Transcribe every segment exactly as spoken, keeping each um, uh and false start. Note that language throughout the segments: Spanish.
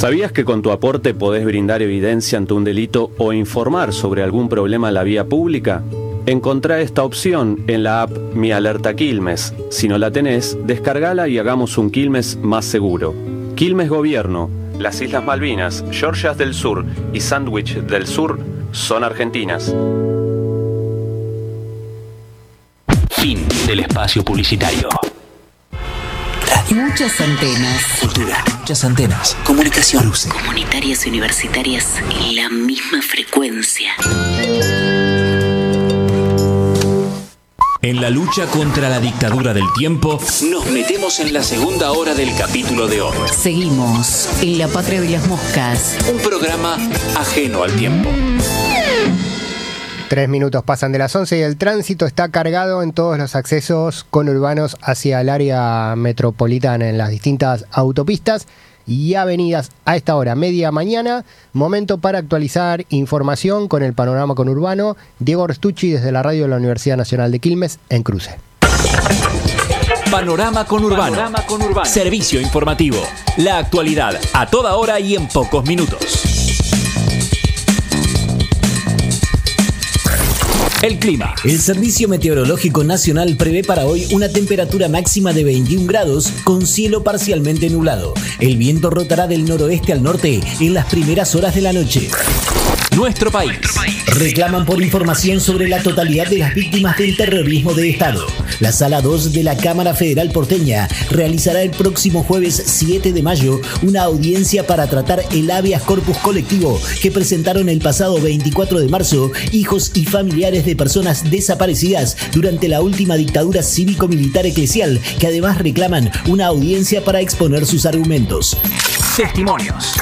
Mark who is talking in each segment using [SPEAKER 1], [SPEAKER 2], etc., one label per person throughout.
[SPEAKER 1] ¿Sabías que con tu aporte podés brindar evidencia ante un delito o informar sobre algún problema en la vía pública? Encontrá esta opción en la app Mi Alerta Quilmes. Si no la tenés, descargala y hagamos un Quilmes más seguro. Quilmes Gobierno, las Islas Malvinas, Georgias del Sur y Sandwich del Sur son argentinas.
[SPEAKER 2] Fin del espacio publicitario.
[SPEAKER 3] Muchas antenas.
[SPEAKER 2] Cultura. Muchas antenas. Comunicación. Cruce.
[SPEAKER 3] Comunitarias y universitarias en la misma frecuencia.
[SPEAKER 2] En la lucha contra la dictadura del tiempo, nos metemos en la segunda hora del capítulo de hoy.
[SPEAKER 3] Seguimos en La Patria de las Moscas.
[SPEAKER 2] Un programa ajeno al tiempo.
[SPEAKER 4] Tres minutos pasan de las once y el tránsito está cargado en todos los accesos conurbanos hacia el área metropolitana en las distintas autopistas y avenidas a esta hora, media mañana. Momento para actualizar información con el panorama conurbano. Diego Restucci desde la radio de la Universidad Nacional de Quilmes en Cruce.
[SPEAKER 2] Panorama conurbano. Panorama conurbano. Servicio informativo. La actualidad a toda hora y en pocos minutos. El clima.
[SPEAKER 5] El Servicio Meteorológico Nacional prevé para hoy una temperatura máxima de veintiún grados con cielo parcialmente nublado. El viento rotará del noroeste al norte en las primeras horas de la noche.
[SPEAKER 2] Nuestro país.
[SPEAKER 5] Reclaman por información sobre la totalidad de las víctimas del terrorismo de Estado. La Sala dos de la Cámara Federal porteña realizará el próximo jueves siete de mayo una audiencia para tratar el habeas corpus colectivo que presentaron el pasado veinticuatro de marzo hijos y familiares de personas desaparecidas durante la última dictadura cívico-militar eclesial, que además reclaman una audiencia para exponer sus argumentos.
[SPEAKER 2] Testimonios.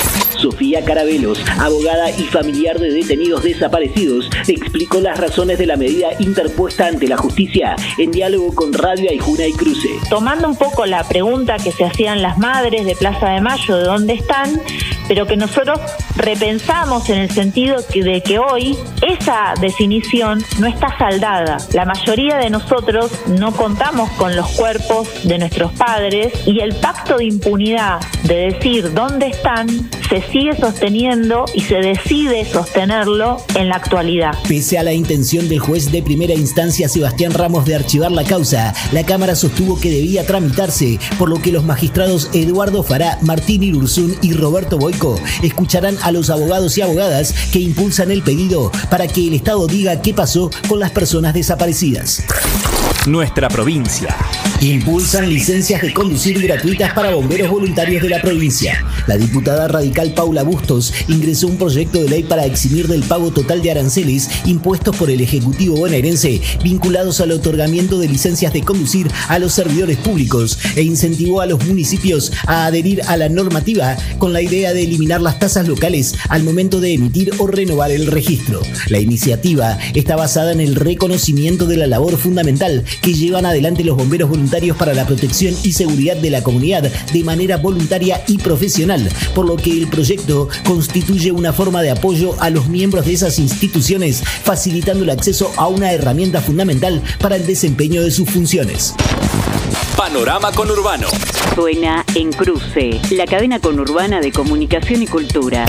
[SPEAKER 6] Sofía Carabelos, abogada y familiar de detenidos desaparecidos, explicó las razones de la medida interpuesta ante la justicia en diálogo con Radio Aijuna y Cruce.
[SPEAKER 7] Tomando un poco la pregunta que se hacían las madres de Plaza de Mayo, ¿de dónde están?, pero que nosotros repensamos en el sentido de que hoy esa definición no está saldada. La mayoría de nosotros no contamos con los cuerpos de nuestros padres y el pacto de impunidad de decir dónde están se sigue sosteniendo y se decide sostenerlo en la actualidad.
[SPEAKER 5] Pese a la intención del juez de primera instancia Sebastián Ramos de archivar la causa, la Cámara sostuvo que debía tramitarse, por lo que los magistrados Eduardo Fará, Martín Irurzún y Roberto Boico escucharán a los abogados y abogadas que impulsan el pedido para que el Estado diga qué pasó con las personas desaparecidas.
[SPEAKER 2] Nuestra provincia.
[SPEAKER 5] Impulsan licencias de conducir gratuitas para bomberos voluntarios de la provincia. La diputada radical Paula Bustos ingresó un proyecto de ley para eximir del pago total de aranceles impuestos por el Ejecutivo bonaerense vinculados al otorgamiento de licencias de conducir a los servidores públicos e incentivó a los municipios a adherir a la normativa con la idea de eliminar las tasas locales al momento de emitir o renovar el registro. La iniciativa está basada en el reconocimiento de la labor fundamental que llevan adelante los bomberos voluntarios para la protección y seguridad de la comunidad de manera voluntaria y profesional, por lo que el proyecto constituye una forma de apoyo a los miembros de esas instituciones, facilitando el acceso a una herramienta fundamental para el desempeño de sus funciones.
[SPEAKER 2] Panorama conurbano.
[SPEAKER 3] Suena en Cruce, la cadena conurbana de comunicación y cultura.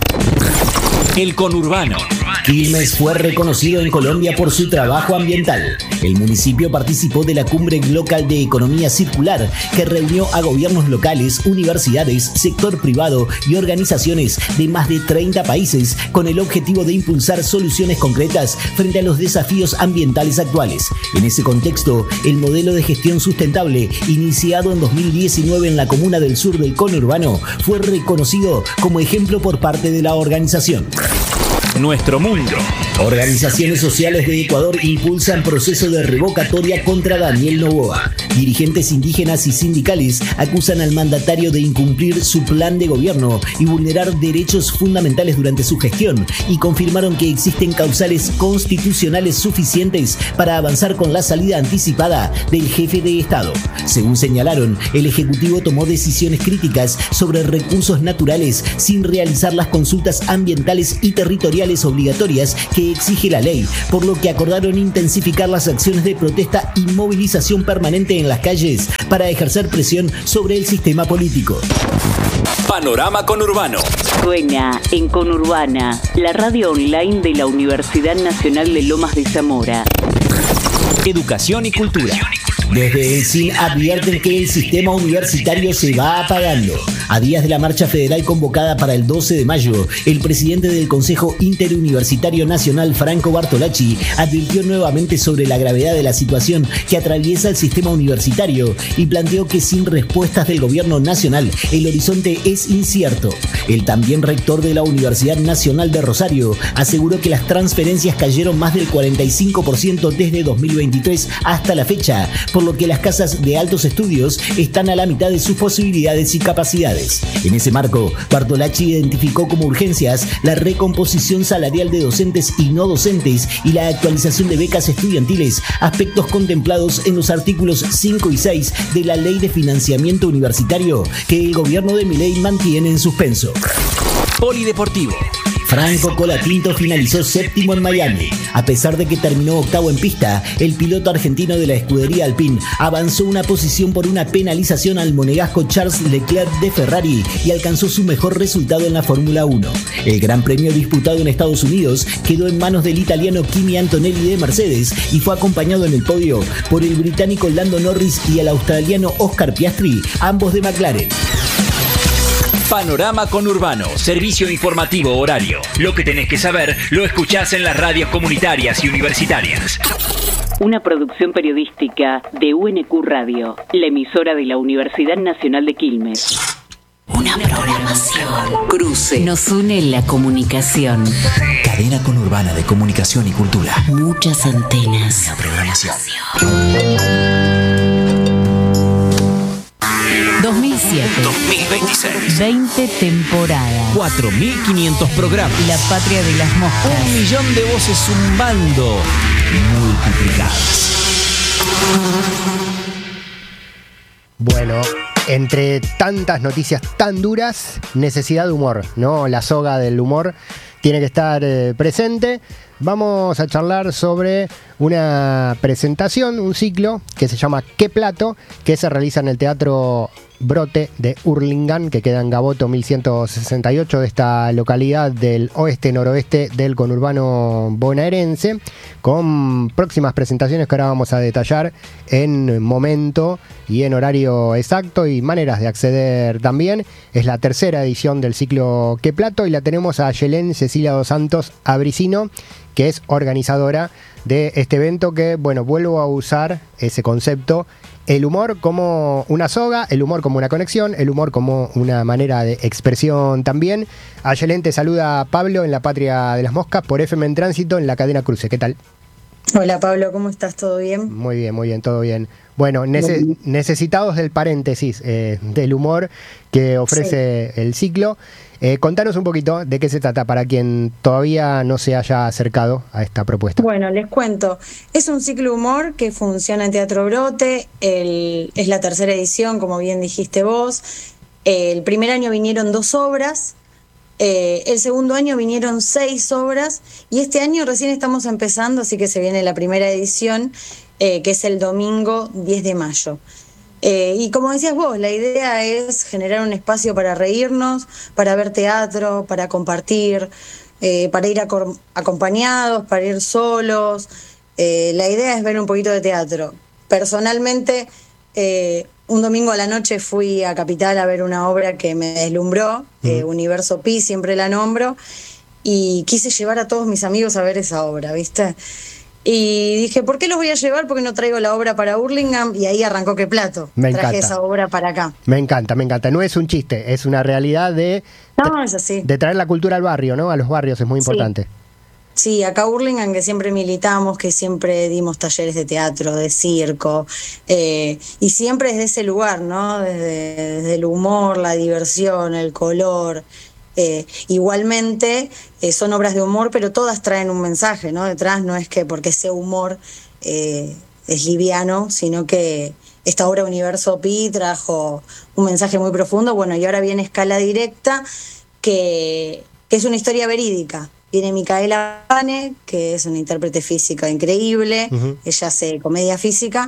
[SPEAKER 2] El conurbano.
[SPEAKER 5] Quilmes fue reconocido en Colombia por su trabajo ambiental. El municipio participó de la Cumbre Local de Economía Circular, que reunió a gobiernos locales, universidades, sector privado y organizaciones de más de treinta países con el objetivo de impulsar soluciones concretas frente a los desafíos ambientales actuales. En ese contexto, el modelo de gestión sustentable, iniciado en dos mil diecinueve en la comuna del sur del conurbano, fue reconocido como ejemplo por parte de la organización.
[SPEAKER 2] Nuestro mundo.
[SPEAKER 5] Organizaciones sociales de Ecuador impulsan proceso de revocatoria contra Daniel Noboa. Dirigentes indígenas y sindicales acusan al mandatario de incumplir su plan de gobierno y vulnerar derechos fundamentales durante su gestión, y confirmaron que existen causales constitucionales suficientes para avanzar con la salida anticipada del jefe de Estado. Según señalaron, el Ejecutivo tomó decisiones críticas sobre recursos naturales sin realizar las consultas ambientales y territoriales sociales obligatorias que exige la ley, por lo que acordaron intensificar las acciones de protesta y movilización permanente en las calles para ejercer presión sobre el sistema político.
[SPEAKER 2] Panorama Conurbano.
[SPEAKER 3] Suena en Conurbana, la radio online de la Universidad Nacional de Lomas de Zamora.
[SPEAKER 2] Educación y cultura.
[SPEAKER 5] Desde el S I N advierten que el sistema universitario se va apagando. A días de la marcha federal convocada para el doce de mayo, el presidente del Consejo Interuniversitario Nacional, Franco Bartolacci, advirtió nuevamente sobre la gravedad de la situación que atraviesa el sistema universitario y planteó que sin respuestas del gobierno nacional, el horizonte es incierto. El también rector de la Universidad Nacional de Rosario aseguró que las transferencias cayeron más del cuarenta y cinco por ciento desde dos mil veintitrés hasta la fecha, por lo que las casas de altos estudios están a la mitad de sus posibilidades y capacidades. En ese marco, Bartolacci identificó como urgencias la recomposición salarial de docentes y no docentes y la actualización de becas estudiantiles, aspectos contemplados en los artículos cinco y seis de la Ley de Financiamiento Universitario que el gobierno de Milei mantiene en suspenso.
[SPEAKER 2] Polideportivo.
[SPEAKER 5] Franco Colapinto finalizó séptimo en Miami. A pesar de que terminó octavo en pista, el piloto argentino de la escudería Alpine avanzó una posición por una penalización al monegasco Charles Leclerc de Ferrari y alcanzó su mejor resultado en la Fórmula uno. El Gran Premio disputado en Estados Unidos quedó en manos del italiano Kimi Antonelli de Mercedes y fue acompañado en el podio por el británico Lando Norris y el australiano Oscar Piastri, ambos de McLaren.
[SPEAKER 2] Panorama Conurbano, servicio informativo horario. Lo que tenés que saber lo escuchás en las radios comunitarias y universitarias.
[SPEAKER 3] Una producción periodística de U N Q Radio, la emisora de la Universidad Nacional de Quilmes.
[SPEAKER 8] Una programación. Cruce. Nos une la comunicación.
[SPEAKER 2] Cadena Conurbana de Comunicación y Cultura.
[SPEAKER 8] Muchas antenas.
[SPEAKER 2] Una programación.
[SPEAKER 8] dos mil siete.
[SPEAKER 2] dos mil veintiséis.
[SPEAKER 8] veinte temporadas.
[SPEAKER 2] cuatro mil quinientos programas.
[SPEAKER 8] La patria de las moscas.
[SPEAKER 2] Un millón de voces zumbando. Multiplicadas.
[SPEAKER 4] Bueno, entre tantas noticias tan duras, necesidad de humor, ¿no? La soga del humor tiene que estar eh, presente. Vamos a charlar sobre una presentación, un ciclo que se llama ¿Qué plato?, que se realiza en el Teatro Brote de Hurlingham, que queda en Gaboto mil ciento sesenta y ocho, de esta localidad del oeste-noroeste del conurbano bonaerense, con próximas presentaciones que ahora vamos a detallar en momento y en horario exacto y maneras de acceder también. Es la tercera edición del ciclo ¿Qué plato? Y la tenemos a Yelén Cecilia dos Santos Abricino, que es organizadora de este evento, que, bueno, vuelvo a usar ese concepto, el humor como una soga, el humor como una conexión, el humor como una manera de expresión también. A Yelén te saluda Pablo en la Patria de las Moscas por F M en Tránsito en la cadena Cruce. ¿Qué tal?
[SPEAKER 9] Hola Pablo, ¿cómo estás? ¿Todo bien?
[SPEAKER 4] Muy bien, muy bien, todo bien. Bueno, nece- necesitados del paréntesis, eh, del humor que ofrece sí. el ciclo. Eh, contanos un poquito de qué se trata para quien todavía no se haya acercado a esta propuesta.
[SPEAKER 9] Bueno, les cuento. Es un ciclo humor que funciona en Teatro Brote. El, es la tercera edición, como bien dijiste vos. El primer año vinieron dos obras. Eh, el segundo año vinieron seis obras. Y este año recién estamos empezando, así que se viene la primera edición, eh, que es el domingo diez de mayo. Eh, y como decías vos, la idea es generar un espacio para reírnos, para ver teatro, para compartir, eh, para ir acor- acompañados, para ir solos. Eh, la idea es ver un poquito de teatro. Personalmente, eh, un domingo a la noche fui a Capital a ver una obra que me deslumbró, mm. eh, Universo Pi, siempre la nombro, y quise llevar a todos mis amigos a ver esa obra, ¿viste? Y dije, ¿por qué los voy a llevar? Porque no traigo la obra para Hurlingham, y ahí arrancó Qué plato.
[SPEAKER 4] Me
[SPEAKER 9] Traje
[SPEAKER 4] encanta.
[SPEAKER 9] esa obra para acá.
[SPEAKER 4] Me encanta, me encanta. No es un chiste, es una realidad de,
[SPEAKER 9] no, es así.
[SPEAKER 4] de traer la cultura al barrio, ¿no? A los barrios es muy importante.
[SPEAKER 9] Sí, sí, acá Hurlingham, que siempre militamos, que siempre dimos talleres de teatro, de circo, eh, y siempre desde ese lugar, ¿no? Desde, desde el humor, la diversión, el color. Eh, igualmente eh, son obras de humor, pero todas traen un mensaje, ¿no? Detrás no es que porque sea humor eh, es liviano, sino que esta obra Universo Pi trajo un mensaje muy profundo. Bueno, y ahora viene Escala Directa, que, que es una historia verídica. viene Micaela Pane, que es una intérprete física increíble, uh-huh. Ella hace comedia física,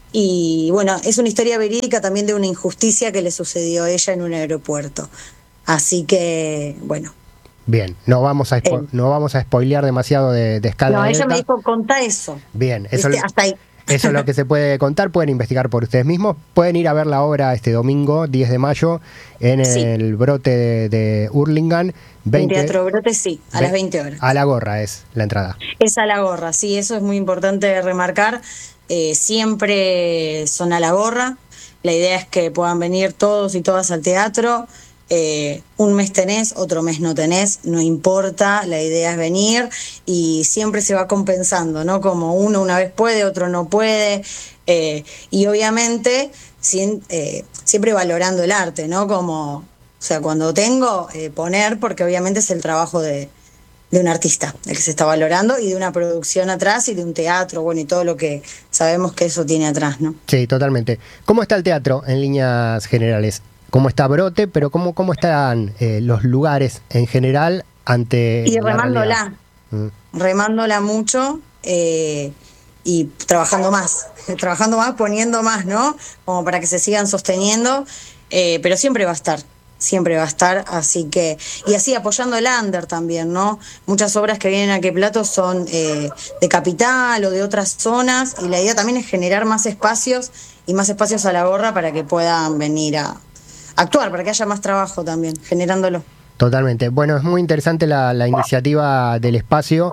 [SPEAKER 9] y bueno, es una historia verídica también de una injusticia que le sucedió a ella en un aeropuerto. Así que, bueno.
[SPEAKER 4] Bien, no vamos a, spo- eh, no vamos a spoilear demasiado de, de Escala
[SPEAKER 9] No,
[SPEAKER 4] Delta.
[SPEAKER 9] Ella me dijo, contá eso.
[SPEAKER 4] Bien, eso
[SPEAKER 9] ¿Viste? Hasta ahí.
[SPEAKER 4] Eso es lo que se puede contar, pueden investigar por ustedes mismos, pueden ir a ver la obra este domingo, diez de mayo, en sí. el Brote de, de Hurlingham.
[SPEAKER 9] veinte, en Teatro Brote, sí, a ve, las veinte horas.
[SPEAKER 4] A la gorra es la entrada.
[SPEAKER 9] Es a la gorra, sí, eso es muy importante remarcar. Eh, siempre son a la gorra, la idea es que puedan venir todos y todas al teatro. Eh, un mes tenés, otro mes no tenés, no importa, la idea es venir y siempre se va compensando, ¿no? Como uno una vez puede, otro no puede, eh, y obviamente sin, eh, siempre valorando el arte, ¿no? Como, o sea, cuando tengo, eh, poner, porque obviamente es el trabajo de, de un artista, el que se está valorando, y de una producción atrás y de un teatro, bueno, y todo lo que sabemos que eso tiene atrás, ¿no?
[SPEAKER 4] Sí, totalmente. ¿Cómo está el teatro en líneas generales? ¿Cómo está Brote, pero cómo, cómo están eh, los lugares en general ante
[SPEAKER 9] y remándola, mm. remándola mucho eh, y trabajando más, trabajando más, poniendo más, ¿no? Como para que se sigan sosteniendo, eh, pero siempre va a estar, siempre va a estar, así que, y así apoyando el under también, ¿no? Muchas obras que vienen a Qué Plato son eh, de Capital o de otras zonas, y la idea también es generar más espacios y más espacios a la gorra para que puedan venir a actuar, para que haya más trabajo también, generándolo.
[SPEAKER 4] Totalmente. Bueno, es muy interesante la, la iniciativa del espacio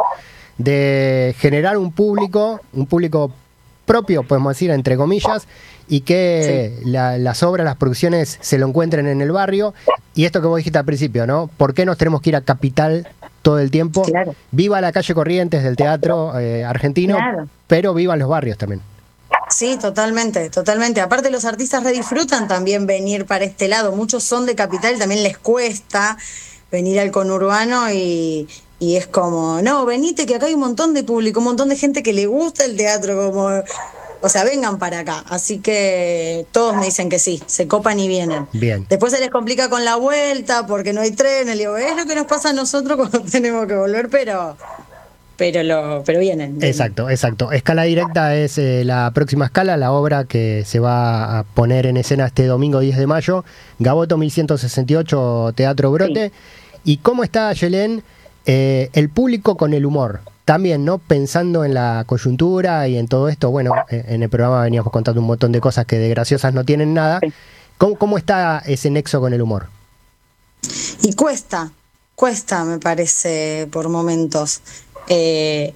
[SPEAKER 4] de generar un público, un público propio, podemos decir, entre comillas, y que sí. la, las obras, las producciones se lo encuentren en el barrio. Y esto que vos dijiste al principio, ¿no? ¿Por qué nos tenemos que ir a Capital todo el tiempo?
[SPEAKER 9] Claro.
[SPEAKER 4] Viva la calle Corrientes del teatro eh, argentino, claro. pero vivan los barrios también.
[SPEAKER 9] Sí, totalmente, totalmente. Aparte los artistas redisfrutan también venir para este lado. Muchos son de Capital y también les cuesta venir al conurbano y, y es como, no, venite que acá hay un montón de público, un montón de gente que le gusta el teatro, como, o sea, vengan para acá. Así que todos me dicen que sí, se copan y vienen.
[SPEAKER 4] Bien.
[SPEAKER 9] Después se les complica con la vuelta porque no hay trenes. Le digo, es lo que nos pasa a nosotros cuando tenemos que volver, pero... Pero lo pero vienen, vienen.
[SPEAKER 4] Exacto, exacto. Escala Directa es eh, la próxima escala, la obra que se va a poner en escena este domingo diez de mayo, Gaboto mil ciento sesenta y ocho, Teatro Brote. Sí. ¿Y cómo está, Yelén, eh, el público con el humor? También, ¿no? Pensando en la coyuntura y en todo esto, bueno, en el programa veníamos contando un montón de cosas que de graciosas no tienen nada. Sí. ¿Cómo, cómo está ese nexo con el humor?
[SPEAKER 9] Y cuesta, cuesta, me parece, por momentos. Eh,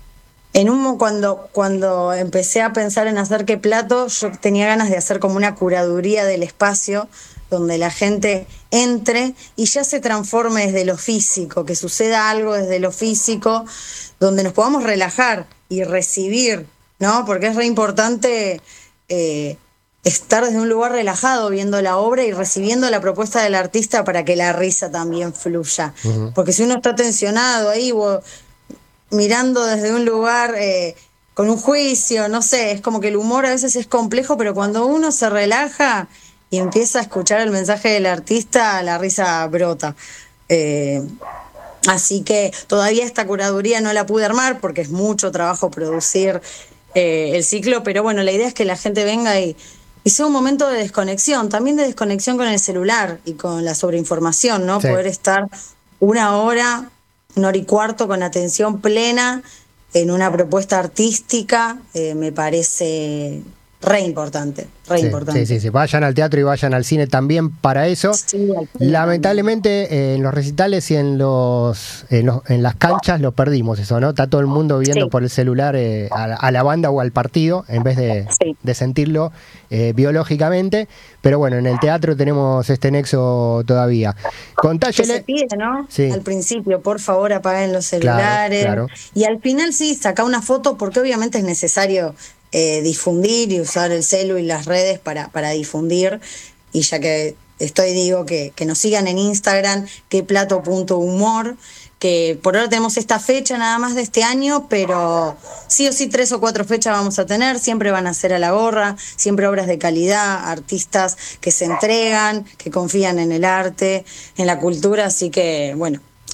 [SPEAKER 9] en un cuando cuando empecé a pensar en hacer Qué Plato, yo tenía ganas de hacer como una curaduría del espacio donde la gente entre y ya se transforme desde lo físico, que suceda algo desde lo físico, donde nos podamos relajar y recibir, ¿no? Porque es re importante eh, estar desde un lugar relajado viendo la obra y recibiendo la propuesta del artista para que la risa también fluya. Uh-huh. Porque si uno está tensionado ahí, vos, mirando desde un lugar eh, con un juicio, no sé, es como que el humor a veces es complejo, pero cuando uno se relaja y empieza a escuchar el mensaje del artista, la risa brota. Eh, así que todavía esta curaduría no la pude armar porque es mucho trabajo producir eh, el ciclo, pero bueno, la idea es que la gente venga y, y sea un momento de desconexión, también de desconexión con el celular y con la sobreinformación, ¿no? Sí. Poder estar una hora... una hora y cuarto con atención plena en una propuesta artística, eh, me parece re importante, re
[SPEAKER 4] sí,
[SPEAKER 9] importante.
[SPEAKER 4] Sí, sí, sí, vayan al teatro y vayan al cine también para eso.
[SPEAKER 9] Sí,
[SPEAKER 4] lamentablemente eh, en los recitales y en los, en los en las canchas lo perdimos eso, ¿no? Está todo el mundo viendo sí. por el celular eh, a, a la banda o al partido en vez de, sí. de sentirlo eh, biológicamente, pero bueno, en el teatro tenemos este nexo todavía. Contállele.
[SPEAKER 9] Que se pide, ¿no?
[SPEAKER 4] Sí.
[SPEAKER 9] Al principio, por favor, apaguen los celulares.
[SPEAKER 4] Claro, claro.
[SPEAKER 9] Y al final sí, saca una foto porque obviamente es necesario Eh, difundir y usar el celu y las redes para, para difundir, y ya que estoy digo que, que nos sigan en Instagram, queplato punto humor, que por ahora tenemos esta fecha nada más de este año, pero sí o sí tres o cuatro fechas vamos a tener, siempre van a ser a la gorra, siempre obras de calidad, artistas que se entregan, que confían en el arte, en la cultura, así que bueno,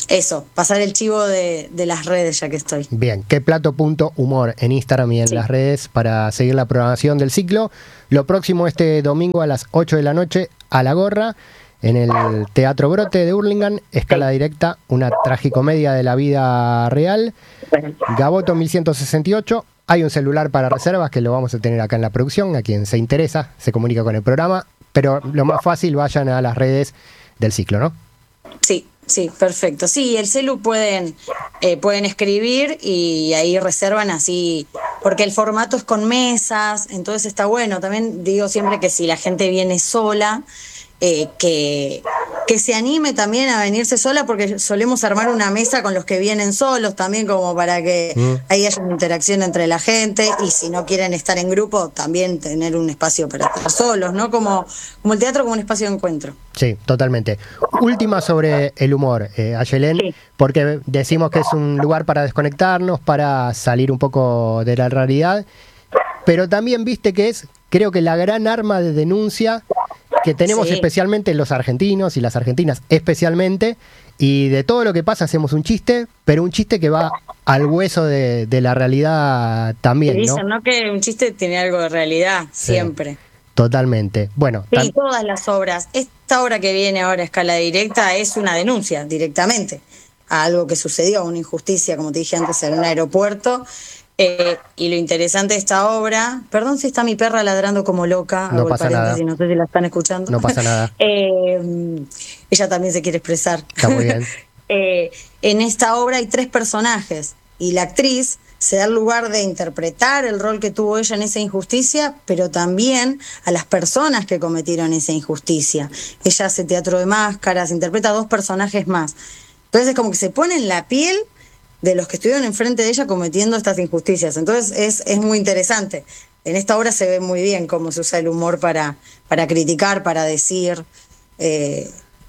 [SPEAKER 9] eso, pasar el chivo de, de las redes ya que estoy.
[SPEAKER 4] Bien, queplato.humor en Instagram y en sí. las redes para seguir la programación del ciclo. Lo próximo este domingo a las ocho de la noche a La Gorra, en el Teatro Brote de Hurlingham, escala sí. directa, una tragicomedia de la vida real. Bueno. Gaboto mil ciento sesenta y ocho. Hay un celular para reservas que lo vamos a tener acá en la producción. A quien se interesa se comunica con el programa. Pero lo más fácil, vayan a las redes del ciclo, ¿no?
[SPEAKER 9] Sí. Sí, perfecto. Sí, el celu pueden, eh, pueden escribir y ahí reservan así, porque el formato es con mesas, entonces está bueno. También digo siempre que si la gente viene sola, eh, que, que se anime también a venirse sola, porque solemos armar una mesa con los que vienen solos también, como para que mm. ahí haya una interacción entre la gente, y si no quieren estar en grupo, también tener un espacio para estar solos, ¿no? Como, como el teatro como un espacio de encuentro.
[SPEAKER 4] Sí, totalmente. Última sobre el humor, eh, Ayelén, sí. porque decimos que es un lugar para desconectarnos, para salir un poco de la realidad, pero también viste que es, creo que la gran arma de denuncia que tenemos sí. especialmente los argentinos y las argentinas especialmente, y de todo lo que pasa hacemos un chiste, pero un chiste que va al hueso de, de la realidad también,
[SPEAKER 9] ¿no? Dicen,
[SPEAKER 4] ¿no?
[SPEAKER 9] ¿no? Que un chiste tiene algo de realidad, sí. siempre.
[SPEAKER 4] Totalmente. Bueno,
[SPEAKER 9] sí, tam- todas las obras. Esta obra que viene ahora a escala directa es una denuncia directamente a algo que sucedió, a una injusticia, como te dije antes, en un aeropuerto. Eh, y lo interesante de esta obra, perdón si está mi perra ladrando como loca,
[SPEAKER 4] no pasa nada.
[SPEAKER 9] No sé si la están escuchando.
[SPEAKER 4] No pasa nada.
[SPEAKER 9] eh, ella también se quiere expresar.
[SPEAKER 4] Está muy bien.
[SPEAKER 9] eh, en esta obra hay tres personajes y la actriz se da el lugar de interpretar el rol que tuvo ella en esa injusticia, pero también a las personas que cometieron esa injusticia. Ella hace teatro de máscaras, interpreta a dos personajes más. Entonces es como que se pone en la piel de los que estuvieron enfrente de ella cometiendo estas injusticias. Entonces es, es muy interesante. En esta obra se ve muy bien cómo se usa el humor para, para criticar, para decir, eh,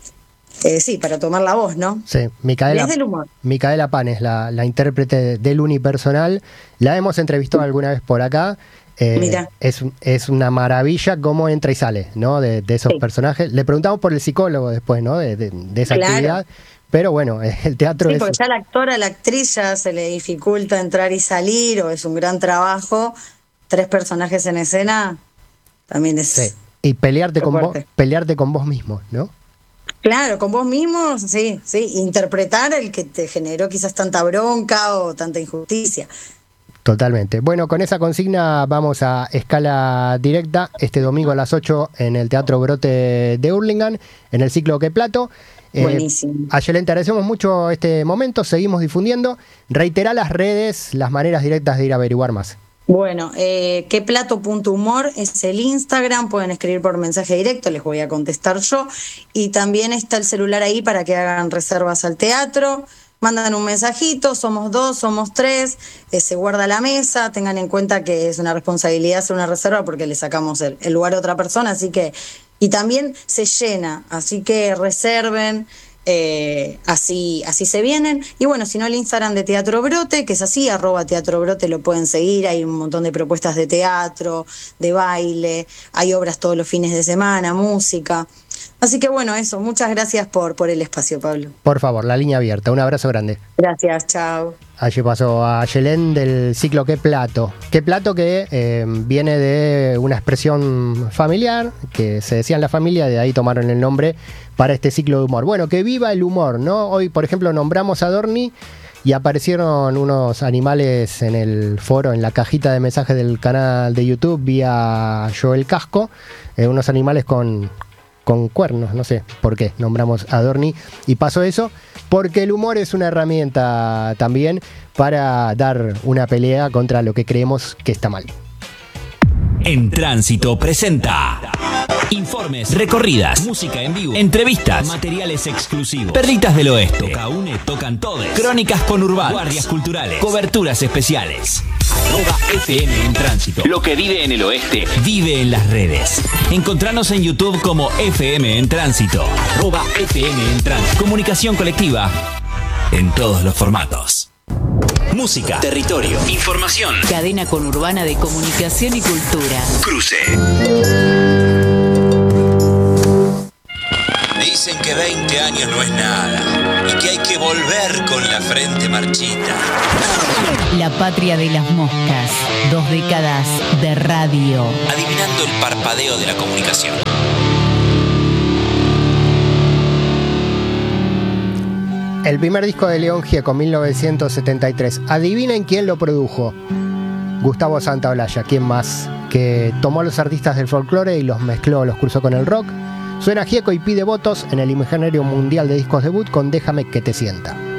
[SPEAKER 9] eh, sí, para tomar la voz, ¿no?
[SPEAKER 4] Sí, Micaela,
[SPEAKER 9] es del humor.
[SPEAKER 4] Micaela Panes, la, la intérprete del unipersonal, la hemos entrevistado alguna vez por acá. Eh,
[SPEAKER 9] Mira.
[SPEAKER 4] Es, es una maravilla cómo entra y sale, ¿no? De, de esos sí. personajes. Le preguntamos por el psicólogo después, ¿no? De, de, de esa
[SPEAKER 9] claro.
[SPEAKER 4] actividad. Pero bueno, el teatro
[SPEAKER 9] sí,
[SPEAKER 4] es...
[SPEAKER 9] porque ya la actora, la actriz ya se le dificulta entrar y salir, o es un gran trabajo. Tres personajes en escena también es...
[SPEAKER 4] Sí. Y pelearte con, vos, pelearte con vos mismo, ¿no?
[SPEAKER 9] Claro, con vos mismo, sí, sí. Interpretar el que te generó quizás tanta bronca o tanta injusticia.
[SPEAKER 4] Totalmente. Bueno, con esa consigna vamos a escala directa este domingo a las ocho en el Teatro Brote de Hurlingham, en el ciclo Que Plato.
[SPEAKER 9] Buenísimo.
[SPEAKER 4] Eh, Ayelén, te agradecemos mucho este momento, seguimos difundiendo. Reiterá las redes, las maneras directas de ir a averiguar más.
[SPEAKER 9] Bueno, eh, queplato.humor es el Instagram, pueden escribir por mensaje directo, les voy a contestar yo. Y también está el celular ahí para que hagan reservas al teatro. Mandan un mensajito, somos dos, somos tres, eh, se guarda la mesa, tengan en cuenta que es una responsabilidad hacer una reserva porque le sacamos el, el lugar a otra persona, así que, y también se llena, así que reserven, eh, así, así se vienen. Y bueno, si no, el Instagram de Teatro Brote, que es así, arroba Teatro Brote, lo pueden seguir, hay un montón de propuestas de teatro, de baile, hay obras todos los fines de semana, música. Así que bueno, eso, muchas gracias por, por el espacio, Pablo.
[SPEAKER 4] Por favor, la línea abierta, un abrazo grande.
[SPEAKER 9] Gracias, chao.
[SPEAKER 4] Allí pasó a Ayelén del ciclo Que Plato. Que Plato que eh, viene de una expresión familiar, que se decía en la familia, de ahí tomaron el nombre para este ciclo de humor. Bueno, que viva el humor, ¿no? Hoy, por ejemplo, nombramos a Dorni y aparecieron unos animales en el foro, en la cajita de mensajes del canal de YouTube, vía Joel Casco, eh, unos animales con... con cuernos, no sé por qué nombramos a Dorni, y pasó eso porque el humor es una herramienta también para dar una pelea contra lo que creemos que está mal.
[SPEAKER 2] En Tránsito presenta informes, recorridas, música en vivo, entrevistas, materiales exclusivos, Perlitas del Oeste, Toca Une, Tocan Todes, crónicas conurbanas, guardias culturales, coberturas especiales. Arroba F M en Tránsito. Lo que vive en el oeste, vive en las redes. Encontranos en YouTube como F M en Tránsito. Arroba F M en Tránsito. Comunicación colectiva en todos los formatos. Música, territorio, información.
[SPEAKER 8] Cadena conurbana de comunicación y cultura.
[SPEAKER 2] Cruce.
[SPEAKER 10] Dicen que veinte años no es nada y que hay que volver con la frente marchita.
[SPEAKER 8] La patria de las moscas. Dos décadas de radio.
[SPEAKER 10] Adivinando el parpadeo de la comunicación.
[SPEAKER 4] El primer disco de León Gieco, mil novecientos setenta y tres. Adivinen quién lo produjo. Gustavo Santaolalla, ¿quién más? Que tomó a los artistas del folclore y los mezcló, los cruzó con el rock. Suena Gieco y pide votos en el Imaginario Mundial de Discos Debut con Déjame que te sienta.